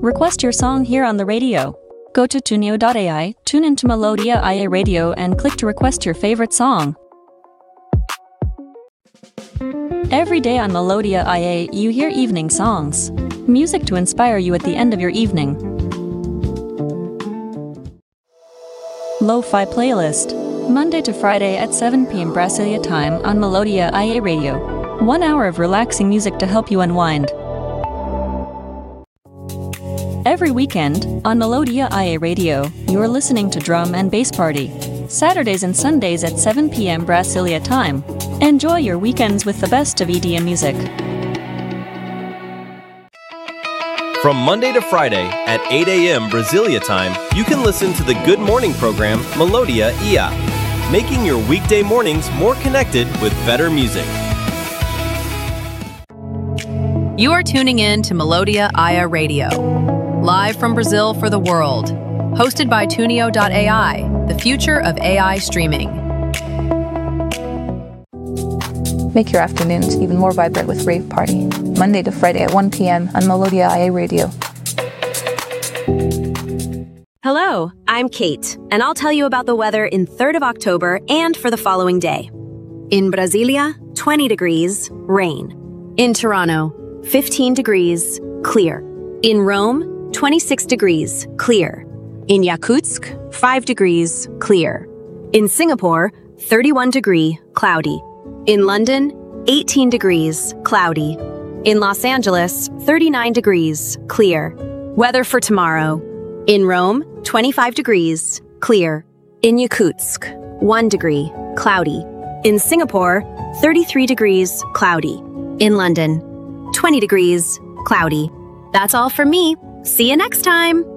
Request your song here on the radio. Go to Tunio.ai, tune into Melodia IA Radio and click to request your favorite song. Every day on Melodia IA, you hear evening songs. Music to inspire you at the end of your evening. Lo-Fi Playlist. Monday to Friday at 7 p.m. Brasilia time on Melodia IA Radio. 1 hour of relaxing music to help you unwind. Every weekend, on Melodia IA Radio, you're listening to Drum and Bass Party. Saturdays and Sundays at 7 p.m. Brasilia time. Enjoy your weekends with the best of EDM music. From Monday to Friday at 8 a.m. Brasilia time, you can listen to the Good Morning program Melodia IA, making your weekday mornings more connected with better music. You are tuning in to Melodia IA Radio, live from Brazil for the world, hosted by Tunio.ai, the future of AI streaming. Make your afternoons even more vibrant with Rave Party, Monday to Friday at 1 p.m. on Melodia IA Radio. Hello, I'm Kate, and I'll tell you about the weather in 3rd of October and for the following day. In Brasilia, 20 degrees, rain. In Toronto, 15 degrees, clear. In Rome, 26 degrees, clear. In Yakutsk, 5 degrees, clear. In Singapore, 31 degree, cloudy. In London, 18 degrees, cloudy. In Los Angeles, 39 degrees, clear. Weather for tomorrow. In Rome, 25 degrees, clear. In Yakutsk, 1 degree, cloudy. In Singapore, 33 degrees, cloudy. In London, 20 degrees, cloudy. That's all from me. See you next time.